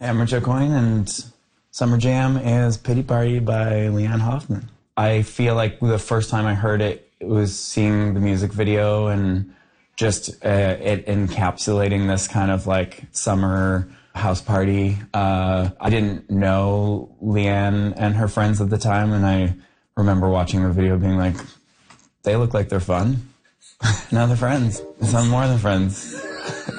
Amateur Coin, and Summer Jam is Pity Party by Leanne Hoffman. I feel like the first time I heard it, it was seeing the music video and just it encapsulating this kind of like summer house party. I didn't know Leanne and her friends at the time, and I remember watching the video being like, they look like they're fun. Now they're friends. Some more than friends.